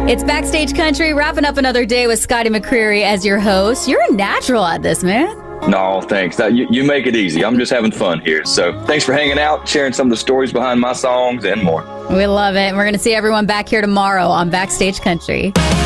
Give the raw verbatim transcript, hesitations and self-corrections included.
It's Backstage Country, wrapping up another day with Scotty McCreery as your host. You're a natural at this, man. No, thanks. You, you make it easy. I'm just having fun here. So thanks for hanging out, sharing some of the stories behind my songs and more. We love it. We're going to see everyone back here tomorrow on Backstage Country.